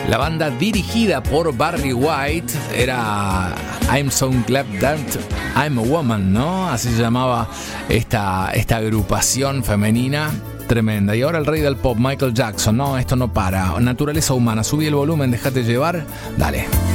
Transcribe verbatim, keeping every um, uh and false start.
La banda dirigida por Barry White era I'm So Glad That I'm a Woman, ¿no? Así se llamaba esta, esta agrupación femenina tremenda. Y ahora el rey del pop, Michael Jackson. No, esto no para. Naturaleza humana. Subí el volumen, déjate llevar. Dale.